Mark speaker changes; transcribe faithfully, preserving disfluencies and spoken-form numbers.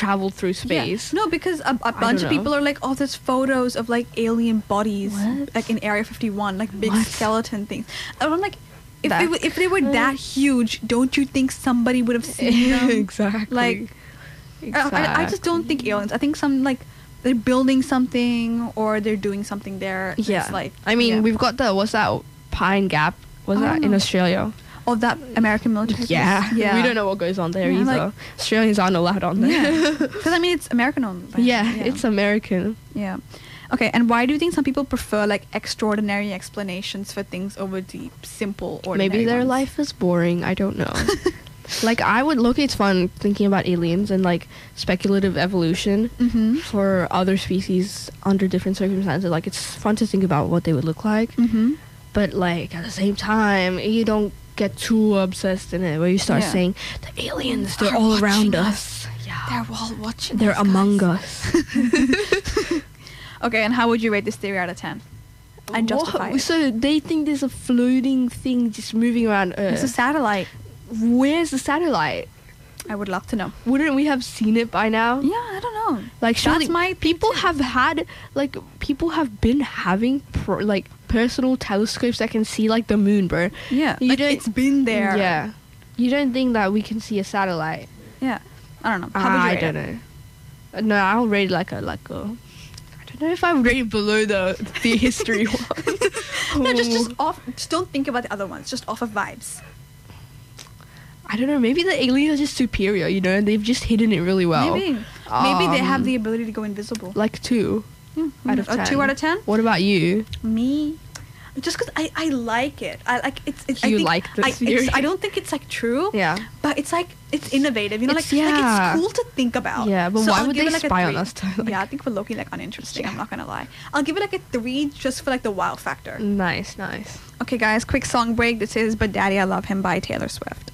Speaker 1: traveled through space.
Speaker 2: Yeah. No, because a, a bunch of
Speaker 1: know.
Speaker 2: people are like, oh, there's photos of like alien bodies,
Speaker 1: What?
Speaker 2: like in Area fifty-one, like big
Speaker 1: What?
Speaker 2: skeleton things. And I'm like, if
Speaker 1: That-
Speaker 2: they, w- if they were that huge, don't you think somebody would have seen them?
Speaker 1: Exactly.
Speaker 2: Like, I, I just don't think aliens. I think some like they're building something or they're doing something there.
Speaker 1: Yeah.
Speaker 2: It's like,
Speaker 1: I mean,
Speaker 2: yeah.
Speaker 1: we've got the what's that Pine Gap? Was
Speaker 2: I
Speaker 1: that
Speaker 2: don't
Speaker 1: in
Speaker 2: know.
Speaker 1: Australia?
Speaker 2: Oh, that American military.
Speaker 1: Yeah.
Speaker 2: base. Yeah.
Speaker 1: We don't know what goes on there
Speaker 2: Yeah,
Speaker 1: either.
Speaker 2: like-
Speaker 1: Australians aren't allowed on there.
Speaker 2: Yeah. Because I mean, it's American owned. right?
Speaker 1: yeah, it's American.
Speaker 2: Yeah. Okay, and why do you think some people prefer like extraordinary explanations for things over the simple ordinary
Speaker 1: Maybe their
Speaker 2: ones?
Speaker 1: life is boring. I don't know. Like, I would look, it's fun thinking about aliens and like speculative evolution
Speaker 2: Mm-hmm.
Speaker 1: for other species under different circumstances. Like, it's fun to think about what they would look like.
Speaker 2: Mm-hmm.
Speaker 1: But like at the same time, you don't get too obsessed in it where you start
Speaker 2: Yeah.
Speaker 1: saying the aliens, they're
Speaker 2: Are
Speaker 1: all
Speaker 2: watching
Speaker 1: around
Speaker 2: us.
Speaker 1: us. Yeah.
Speaker 2: They're all watching.
Speaker 1: They're
Speaker 2: us,
Speaker 1: among
Speaker 2: guys.
Speaker 1: us.
Speaker 2: Okay, and how would you rate this theory out of ten? And justify
Speaker 1: What?
Speaker 2: it.
Speaker 1: So they think there's a floating thing just moving around
Speaker 2: It's a
Speaker 1: Earth.
Speaker 2: satellite.
Speaker 1: Where's the satellite?
Speaker 2: I would love to know.
Speaker 1: Wouldn't we have seen it by now?
Speaker 2: Yeah, I don't know.
Speaker 1: Like, surely
Speaker 2: That's my
Speaker 1: people have had like people have been having pro- like personal telescopes that can see like the moon, bro.
Speaker 2: Yeah,
Speaker 1: You
Speaker 2: like,
Speaker 1: don't-
Speaker 2: it's been there.
Speaker 1: Yeah. You don't think that we can see a satellite?
Speaker 2: Yeah. I don't know. How would you
Speaker 1: I
Speaker 2: rate
Speaker 1: don't
Speaker 2: it?
Speaker 1: know. Uh, No, I'll rate it like a like a. I don't know if I would rate it below the the history one.
Speaker 2: No, just just
Speaker 1: Oh.
Speaker 2: off. Just don't think about the other ones. Just off of vibes.
Speaker 1: I don't know. Maybe the aliens are just superior. You know, and they've just hidden it really well.
Speaker 2: Maybe. Maybe they have
Speaker 1: Um,
Speaker 2: the ability to go invisible.
Speaker 1: Like two
Speaker 2: Mm,
Speaker 1: out
Speaker 2: mm,
Speaker 1: of
Speaker 2: a
Speaker 1: ten.
Speaker 2: two out of ten.
Speaker 1: What about you?
Speaker 2: Me, just because I, I like it. I like it's. it's I
Speaker 1: You
Speaker 2: think
Speaker 1: like this
Speaker 2: I,
Speaker 1: theory?
Speaker 2: it's, I don't think it's like true.
Speaker 1: Yeah.
Speaker 2: But it's like it's innovative. You know,
Speaker 1: It's-
Speaker 2: like, like
Speaker 1: yeah.
Speaker 2: it's cool to think about.
Speaker 1: Yeah, but
Speaker 2: So
Speaker 1: why
Speaker 2: I'll
Speaker 1: would
Speaker 2: give
Speaker 1: they
Speaker 2: it, like, a
Speaker 1: spy on
Speaker 2: three.
Speaker 1: us to, like-
Speaker 2: yeah, I think we're looking like uninteresting. I'm
Speaker 1: Yeah.
Speaker 2: not gonna lie. I'll give it like a three just for like the wow factor.
Speaker 1: Nice, nice.
Speaker 2: Okay, guys, quick song break. This is "But Daddy, I Love Him" by Taylor Swift.